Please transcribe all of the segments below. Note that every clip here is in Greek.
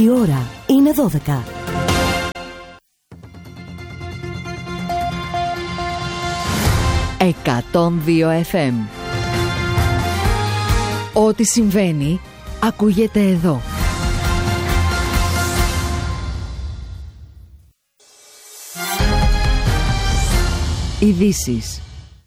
Η ώρα είναι 12. «102 FM». Ό,τι συμβαίνει ακούγεται εδώ. Ειδήσεις.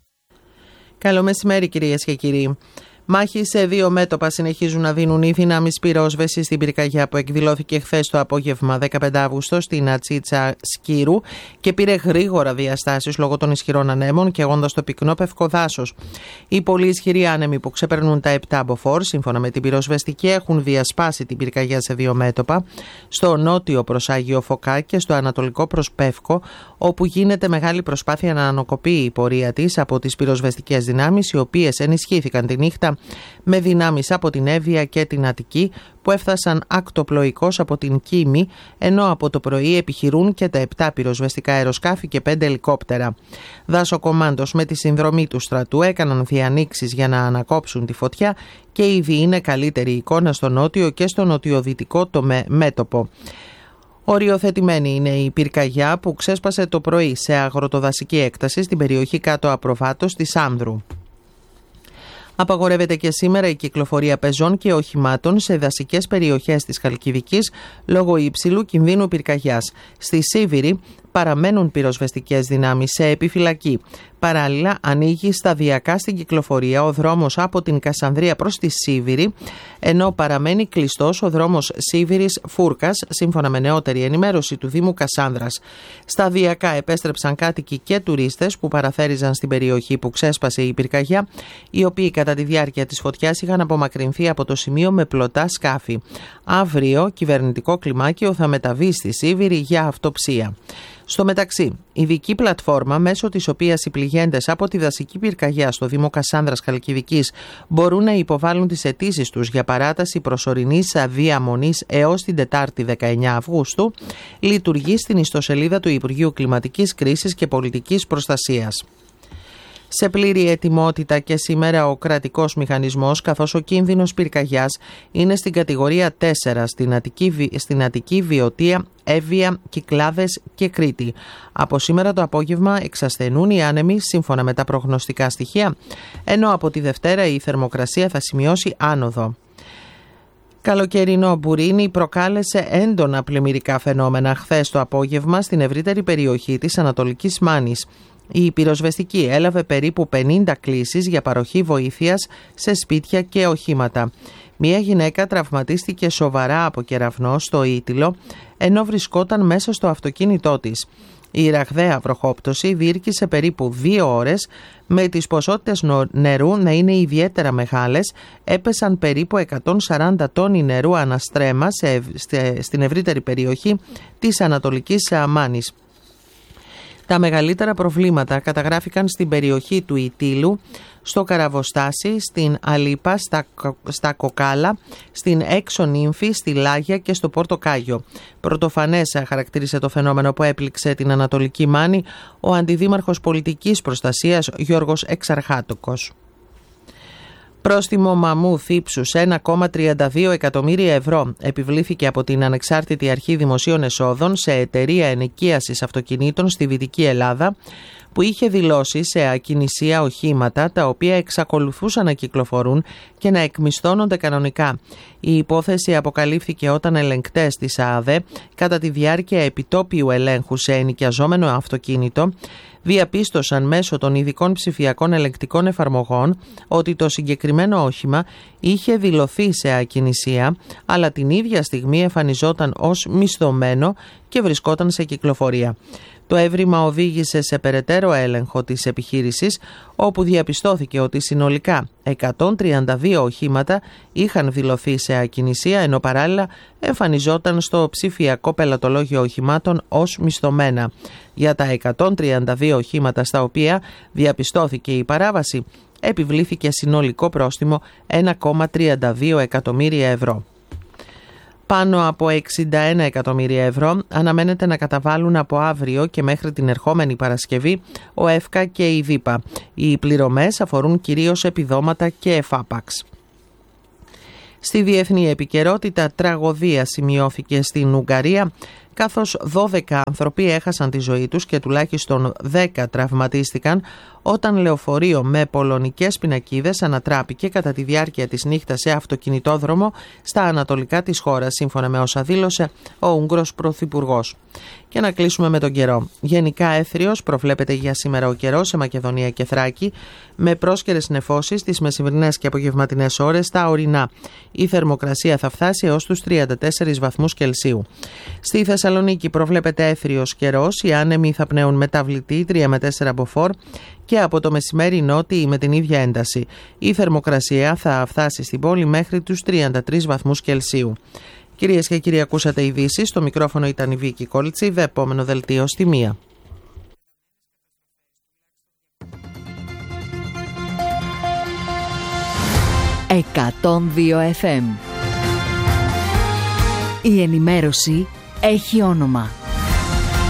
Καλό μεσημέρι, κυρίες και κύριοι. Μάχη σε δύο μέτωπα συνεχίζουν να δίνουν οι δυνάμεις πυρόσβεσης στην πυρκαγιά που εκδηλώθηκε χθες το απόγευμα 15 Αύγουστο στην Ατσίτσα Σκύρου και πήρε γρήγορα διαστάσεις λόγω των ισχυρών ανέμων καίγοντας το πυκνό πευκοδάσος. Οι πολύ ισχυροί άνεμοι που ξεπερνούν τα 7 μποφόρ, σύμφωνα με την πυροσβεστική, έχουν διασπάσει την πυρκαγιά σε δύο μέτωπα, στο νότιο προς Άγιο Φωκά και στο ανατολικό προς Πεύκο, όπου γίνεται μεγάλη προσπάθεια να ανακοπεί η πορεία της από τις πυροσβεστικές δυνάμεις, οι οποίες ενισχύθηκαν τη νύχτα με δυνάμεις από την Εύβοια και την Αττική που έφτασαν ακτοπλοϊκώς από την Κίμη, ενώ από το πρωί επιχειρούν και τα 7 πυροσβεστικά αεροσκάφη και 5 ελικόπτερα. Δασοκομάντος με τη συνδρομή του στρατού έκαναν διανοίξεις για να ανακόψουν τη φωτιά και ήδη είναι καλύτερη εικόνα στο νότιο και στο νοτιοδυτικό το μέτωπο. Οριοθετημένη είναι η πυρκαγιά που ξέσπασε το πρωί σε αγροτοδασική έκταση στην περιοχή κάτω Απροβάτος της Άνδρου. Απαγορεύεται και σήμερα η κυκλοφορία πεζών και οχημάτων σε δασικές περιοχές της Χαλκιδικής λόγω υψηλού κινδύνου πυρκαγιάς. Στη Σίβηρη παραμένουν πυροσβεστικές δυνάμεις σε επιφυλακή. Παράλληλα, ανοίγει σταδιακά στην κυκλοφορία ο δρόμος από την Κασανδρία προς τη Σίβηρη, ενώ παραμένει κλειστός ο δρόμος Σίβηρης-Φούρκας, σύμφωνα με νεότερη ενημέρωση του Δήμου Κασάνδρας. Σταδιακά επέστρεψαν κάτοικοι και τουρίστες που παραθέριζαν στην περιοχή που ξέσπασε η πυρκαγιά, οι οποίοι κατά τη διάρκεια της φωτιάς είχαν απομακρυνθεί από το σημείο με πλωτά σκάφη. Αύριο, κυβερνητικό κλιμάκιο θα μεταβεί στη Σίβηρη για αυτοψία. Στο μεταξύ, ειδική πλατφόρμα μέσω της οποίας οι πληγέντες από τη δασική πυρκαγιά στο Δήμο Κασάνδρας Χαλκιδικής μπορούν να υποβάλουν τις αιτήσεις τους για παράταση προσωρινής διαμονής έως την Τετάρτη 19 Αυγούστου, λειτουργεί στην ιστοσελίδα του Υπουργείου Κλιματικής Κρίσης και Πολιτικής Προστασίας. Σε πλήρη ετοιμότητα και σήμερα ο κρατικός μηχανισμός, καθώς ο κίνδυνος πυρκαγιάς είναι στην κατηγορία 4 στην Αττική, Βιωτία, Εύβοια, Κυκλάδες και Κρήτη. Από σήμερα το απόγευμα εξασθενούν οι άνεμοι σύμφωνα με τα προγνωστικά στοιχεία, ενώ από τη Δευτέρα η θερμοκρασία θα σημειώσει άνοδο. Καλοκαιρινό μπουρίνι προκάλεσε έντονα πλημμυρικά φαινόμενα χθες το απόγευμα στην ευρύτερη περιοχή της Ανατολικής Μάνης. Η πυροσβεστική έλαβε περίπου 50 κλήσεις για παροχή βοήθειας σε σπίτια και οχήματα. Μία γυναίκα τραυματίστηκε σοβαρά από κεραυνό στο Ήτυλο, ενώ βρισκόταν μέσα στο αυτοκίνητό της. Η ραγδαία βροχόπτωση διήρκησε περίπου 2 ώρες, με τις ποσότητες νερού να είναι ιδιαίτερα μεγάλες. Έπεσαν περίπου 140 τόνοι νερού αναστρέμα στην ευρύτερη περιοχή της Ανατολικής Μάνης. Τα μεγαλύτερα προβλήματα καταγράφηκαν στην περιοχή του Ητήλου, στο Καραβοστάσι, στην Αλίπα, στα Κοκάλα, στην Έξω Νύμφη, στη Λάγια και στο Πόρτο Κάγιο. Πρωτοφανές χαρακτήρισε το φαινόμενο που έπληξε την Ανατολική Μάνη ο Αντιδήμαρχος Πολιτικής Προστασίας Γιώργος Εξαρχάτοκος. Πρόστιμο μαμούθ ύψους 1,32 εκατομμύρια ευρώ επιβλήθηκε από την Ανεξάρτητη Αρχή Δημοσίων Εσόδων σε εταιρεία ενοικίασης αυτοκινήτων στη Δυτική Ελλάδα, που είχε δηλώσει σε ακινησία οχήματα τα οποία εξακολουθούσαν να κυκλοφορούν και να εκμισθώνονται κανονικά. Η υπόθεση αποκαλύφθηκε όταν ελεγκτές της ΑΑΔΕ, κατά τη διάρκεια επιτόπιου ελέγχου σε ενοικιαζόμενο αυτοκίνητο, διαπίστωσαν μέσω των ειδικών ψηφιακών ελεγκτικών εφαρμογών ότι το συγκεκριμένο όχημα είχε δηλωθεί σε ακινησία, αλλά την ίδια στιγμή εμφανιζόταν ως μισθωμένο και βρισκόταν σε κυκλοφορία. Το έβριμα οδήγησε σε περαιτέρω έλεγχο της επιχείρησης, όπου διαπιστώθηκε ότι συνολικά 132 οχήματα είχαν δηλωθεί σε ακινησία, ενώ παράλληλα εμφανιζόταν στο ψηφιακό πελατολόγιο οχημάτων ως μισθωμένα. Για τα 132 οχήματα στα οποία διαπιστώθηκε η παράβαση, επιβλήθηκε συνολικό πρόστιμο 1,32 εκατομμύρια ευρώ. Πάνω από 61 εκατομμύρια ευρώ αναμένεται να καταβάλουν από αύριο και μέχρι την ερχόμενη Παρασκευή ο ΕΦΚΑ και η ΔΥΠΑ. Οι πληρωμές αφορούν κυρίως επιδόματα και εφάπαξ. Στη διεθνή επικαιρότητα, τραγωδία σημειώθηκε στην Ουγγαρία, καθώς 12 άνθρωποι έχασαν τη ζωή τους και τουλάχιστον 10 τραυματίστηκαν όταν λεωφορείο με πολωνικές πινακίδες ανατράπηκε κατά τη διάρκεια της νύχτας σε αυτοκινητόδρομο στα ανατολικά της χώρας, σύμφωνα με όσα δήλωσε ο Ούγγρος Πρωθυπουργός. Και να κλείσουμε με τον καιρό. Γενικά έθριος προβλέπεται για σήμερα ο καιρός σε Μακεδονία και Θράκη, με πρόσκαιρες νεφώσεις τις μεσημερινές και απογευματινές ώρες στα ορεινά. Η θερμοκρασία θα φτάσει έως τους 34 βαθμούς Κελσίου. Στη Θεσσαλονίκη προβλέπεται έθριος καιρός, οι άνεμοι θα πνέουν μεταβλητή 3 με 4 μποφόρ και από το μεσημέρι νότιοι με την ίδια ένταση. Η θερμοκρασία θα φτάσει στην πόλη μέχρι τους 33 βαθμούς Κελσίου. Κυρίες και κύριοι, ακούσατε ειδήσεις. Στο μικρόφωνο ήταν η Βίκη Κόλτσι. Επόμενο δελτίο στη 1. FM. Η ενημέρωση έχει όνομα.